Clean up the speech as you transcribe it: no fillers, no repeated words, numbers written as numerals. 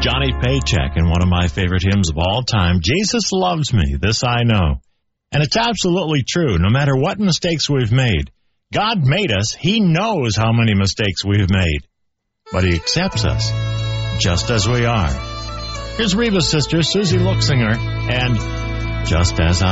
Johnny Paycheck in one of my favorite hymns of all time, Jesus Loves Me, This I Know. And it's absolutely true. No matter what mistakes we've made, God made us. He knows how many mistakes we've made. But He accepts us just as we are. Here's Reva's sister, Susie Luxinger, and Just As I